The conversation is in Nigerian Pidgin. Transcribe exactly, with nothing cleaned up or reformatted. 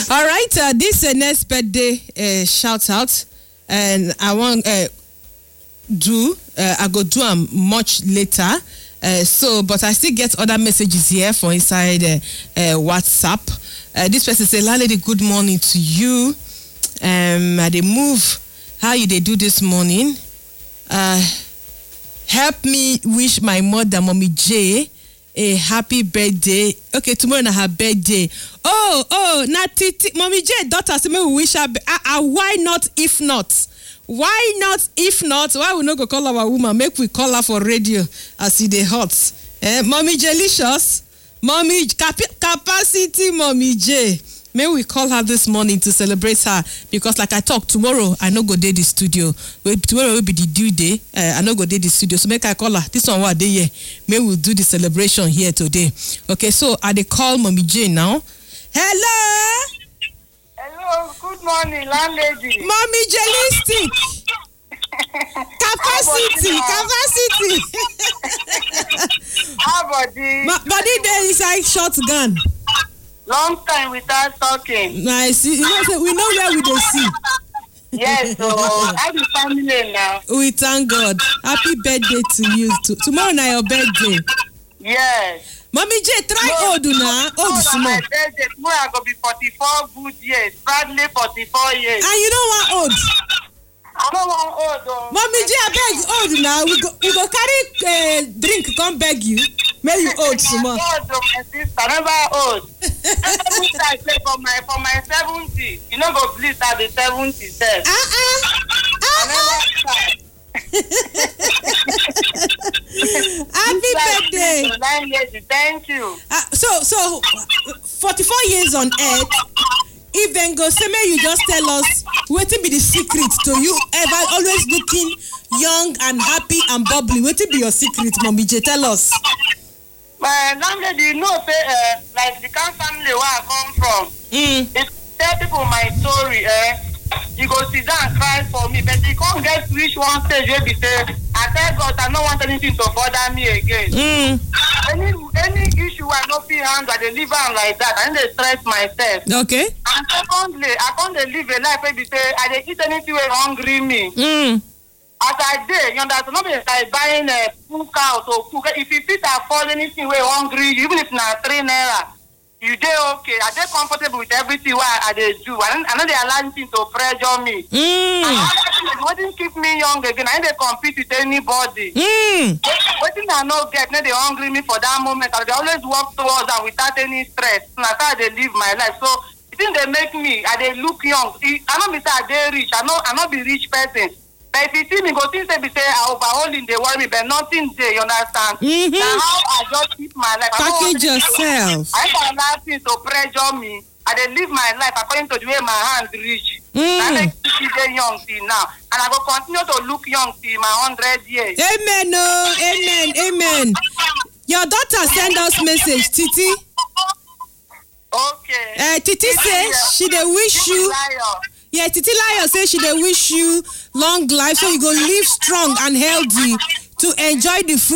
All right, uh, this uh, next birthday uh, shout out, and I want uh, do uh, I go do them much later. Uh, so, but I still get other messages here for inside uh, uh, WhatsApp. Uh, this person say, "La lady, good morning to you. Um, they move. How you they do this morning? Uh, help me wish my mother, Mommy J, a happy birthday. Okay, tomorrow na her birthday. Oh, oh, na titi, Mommy J, daughter, say me we wish her. Uh, uh, why not? If not." Why not? If not, why we not go call our woman? Make we call her for radio as see the hot. Eh, Mommy Jelicious, Mommy cap- capacity, Mommy J. May we call her this morning to celebrate her because, like I talk tomorrow, I no go dey the studio. Well, tomorrow will be the due day. Uh, I no go dey the studio, so make I call her. This one what day here. May we do the celebration here today. Okay, so I dey call Mommy J now. Hello. Hello, good morning, landlady. Mommy Jellistic. Capacity, capacity. How about this? Ma- body there inside shotgun. Long time without talking. Nice. You know, say, we know where we dey see. Yes, so I'm the family now. We thank God. Happy birthday to you. To- tomorrow na your birthday. Yes. Mommy J, try No, old na. Old no, small. my birthday, tomorrow I go be forty-four good years. Proudly forty-four years. And you don't want old. I don't want old though. Mommy J, I beg old now. We go, we go carry uh, drink, come beg you. May you old small. Old though, my sister, never old. Every time I say for my for my seventy, you know go please at the seventy step. Ah ah. I never start. Happy birthday. Thank you. Uh, so so forty-four years on earth. If then go say, may you just tell us what be the secret to you ever always looking young and happy and bubbly? What be your secret, Mommy J? Tell us. My landlady, you know, say uh, like the kind family where I come from. Mm. If tell people my story, eh, you go sit down and cry for me, but you can't get to reach one stage where you say, I tell God I don't want anything to bother me again. Mm. Any any issue I don't feel handle, I live on like that. I need to stress myself. Okay. And secondly, I can't live a life where you say I dey eat anything where hungry me. Mm. As I did, you understand, not be like buying a cook out or cook. If you fit afford anything where hungry, even if na three naira, you dey okay. I dey comfortable with everything what I dey do. I don't, I know they allow anything to pressure me. Mm. And what didn't keep me young again? I dey compete with anybody. Mm. What thing I no get, no they hungry me for that moment. I dey always work towards and without any stress. And that's how I dey live my life. So the thing they make me, I dey look young. See, I know me say I dey rich. I know I not be rich person. But if you see me, go think say be say I overhauling they worry me, but nothing there, you understand? Mm-hmm. Now how I just keep my life. Package yourself. I don't allow things to pressure me. I dey live my life according to the way my hands reach. Mm. I make me dey young till now, and I go continue to look young till my hundred years. Amen. Oh, amen. Amen. Your daughter send us message, Titi. Okay. Uh, Titi say she dey wish you. Yeah, Titi Lion say she dey wish you long life so you go live strong and healthy to enjoy the fruit